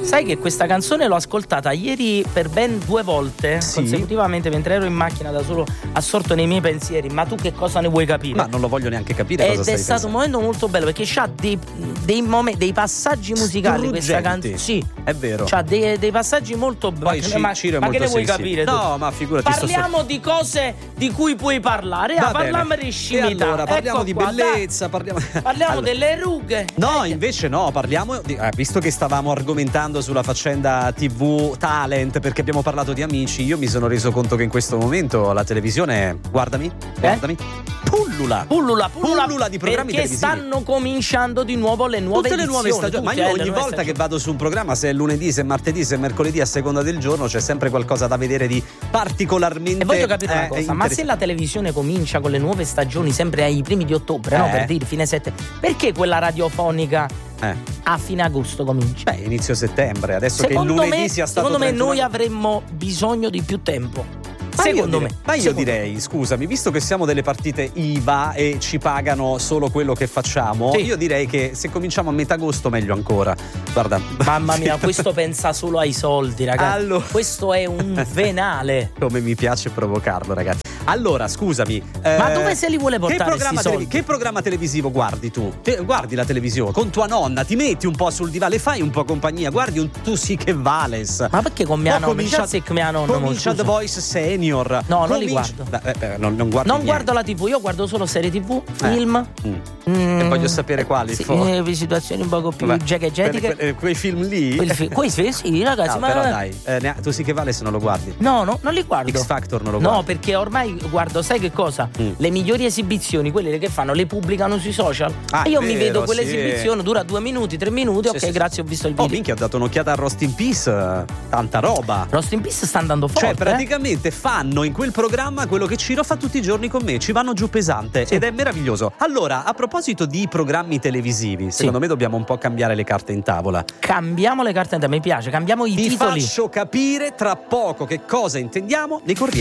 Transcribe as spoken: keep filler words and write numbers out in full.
Sai che questa canzone l'ho ascoltata ieri per ben due volte Sì. consecutivamente mentre ero in macchina da solo, assorto nei miei pensieri. Ma tu che cosa ne vuoi capire? Ma non lo voglio neanche capire Ed cosa è stai stato un pensando. momento molto bello perché c'ha dei, dei, momen- dei passaggi musicali questa Struggenti. canzone. Sì, È vero. c'ha dei, dei passaggi molto Poi belli. Ci- Ma, Ciro è ma molto che ne vuoi sensibile. capire? tu? No, ma figurati, sto Parliamo di cose di cui puoi parlare. Va Ah, parliamo bene. di E scimità. allora parliamo Ecco di qua, bellezza, parliamo dai. Parliamo Allora. delle rughe. No, Eh, invece no, parliamo di, eh, visto che stavamo argomentando sulla faccenda tivù Talent, perché abbiamo parlato di Amici, io mi sono reso conto che in questo momento la televisione, guardami, guardami, pullula. Pullula, pullula, Pullula di programmi perché televisivi. stanno cominciando di nuovo le nuove Tutte le nuove edizioni, stagioni, ma tutte, io eh, le ogni nuove volta che stagioni. vado su un programma, se è lunedì, se è martedì, se è mercoledì, a seconda del giorno, c'è sempre qualcosa da vedere di particolarmente E voglio capire una eh, cosa, ma se interessante. la televisione comincia con le nuove stagioni sempre ai primi di ottobre, no? Eh. Per dire fine settembre, perché quella radiofonica Eh. a fine agosto comincia? Beh, inizio settembre, adesso che il Secondo lunedì me, sia stato secondo me trentuno noi avremmo bisogno di più tempo. Ma io Secondo direi- me. Ma io Secondo direi, scusami, visto che siamo delle partite I V A e ci pagano solo quello che facciamo, Sì. io direi che se cominciamo a metà agosto meglio ancora. Guarda. Mamma mia, questo pensa solo ai soldi, ragazzi. Allora. Questo è un venale. Come mi piace provocarlo, ragazzi. Allora, scusami. Ma eh, dove se li vuole che portare programma, sti televi- soldi? che programma televisivo guardi tu? Te- guardi la televisione con tua nonna, ti metti un po' sul divano, le fai un po' compagnia, guardi un Tu sì che vales. Ma perché con mia O nonna? comincia, Già se con mia nonna, mo, comincia scusa. The Voice Senior. No, non li Comincia- guardo. Beh, eh, non, non guardi Non niente. guardo la tivù, io guardo solo serie tivù, film. Mm. Mm, E voglio sapere quali. sì, fo- eh, situazioni un poco più Vabbè, gegegetiche. quelle- que- quei film lì. Quel fi- Quei sì, ragazzi, No, ma però dai, eh, ne- Tu sì che vales non lo guardi. no, no, non li guardo. X Factor non lo No, guardi. perché ormai guardo, sai che cosa? Mm. Le migliori esibizioni, quelle che fanno, le pubblicano sui social. Ah, e io è mi vero, vedo quell'esibizione, sì. dura due minuti, tre minuti, Sì, ok, sì, sì. grazie, ho visto il Oh, video. minchia, ho dato un'occhiata a Roast in Peace, eh, tanta roba. Lost in Peace sta andando forte. Cioè, eh? praticamente fanno in quel programma quello che Ciro fa tutti i giorni con me, ci vanno giù pesante ed è meraviglioso. Allora, a proposito di programmi televisivi, secondo me dobbiamo un po' cambiare le carte in tavola. Cambiamo le carte, a me piace, cambiamo i Vi titoli. faccio capire tra poco che cosa intendiamo nei corrieri.